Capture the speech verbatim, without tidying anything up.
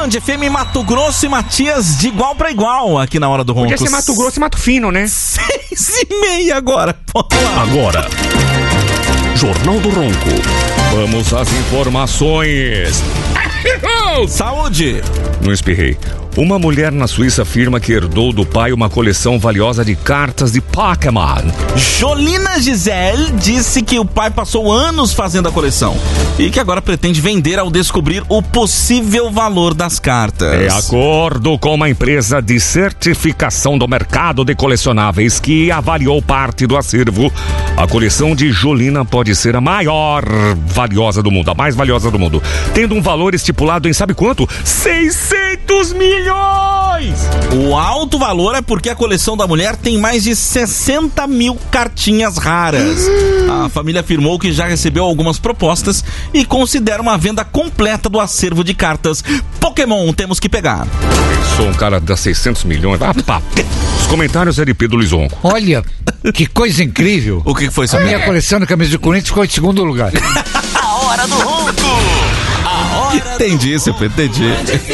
Band F M, Mato Grosso e Matias de igual pra igual aqui na Hora do Ronco. Podia ser Mato Grosso e Mato Fino, né? Seis e meia agora. Agora, Jornal do Ronco. Vamos às informações. Saúde! Não espirrei. Uma mulher na Suíça afirma que herdou do pai uma coleção valiosa de cartas de Pokémon. Jolina Gisele disse que o pai passou anos fazendo a coleção e que agora pretende vender ao descobrir o possível valor das cartas. De acordo com uma empresa de certificação do mercado de colecionáveis que avaliou parte do acervo, a coleção de Jolina pode ser a maior valiosa do mundo, a mais valiosa do mundo, tendo um valor estipulado em sabe quanto? seiscentos milhões! O alto valor é porque a coleção da mulher tem mais de sessenta mil cartinhas raras. A família afirmou que já recebeu algumas propostas e considera uma venda completa do acervo de cartas Pokémon. Temos que pegar. Eu sou um cara da seiscentos milhões. Ah, pá. Os comentários é de Pedro Luiz Ronco. Olha, que coisa incrível. O que foi isso? A minha coleção de camisas do Corinthians ficou em segundo lugar. A Hora do Ronco. A Hora Entendi, seu Pedro, entendi.